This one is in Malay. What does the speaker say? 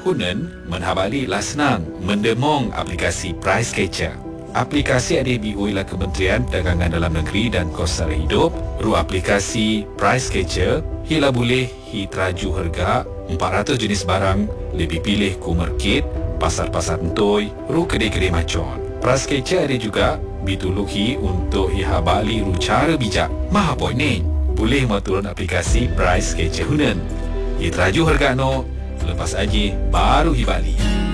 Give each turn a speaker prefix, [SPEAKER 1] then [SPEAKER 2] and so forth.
[SPEAKER 1] Hunan menhabali lah senang mendemong aplikasi Price Catcher. Aplikasi ada BO ialah Kementerian Perdagangan Dalam Negeri dan Kos Sara Hidup. Ru aplikasi Price Catcher hila boleh traju harga 400 jenis barang, lebih pilih ku market, pasar-pasar entoi, ru kedai-kedai macon. Price Catcher ada juga bituluhi untuk habali ru cara bijak. Maha poin ni. Boleh turun aplikasi Price Catcher Hunan. Traju harga no, lepas aja baru hibali.